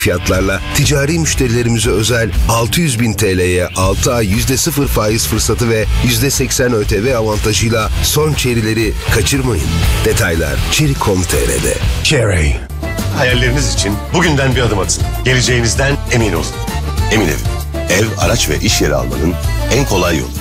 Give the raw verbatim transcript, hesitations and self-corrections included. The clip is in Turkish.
fiyatlarla ticari müşterilerimize özel altı yüz bin T L'ye altı ay yüzde sıfır faiz fırsatı ve yüzde seksen Ö T V avantajıyla son Chery'leri kaçırmayın. Detaylar chery nokta com nokta T R'de. Chery. Hayalleriniz için bugünden bir adım atın. Geleceğinizden emin olun. Emin Ev. Ev, araç ve iş yeri almanın en kolay yolu.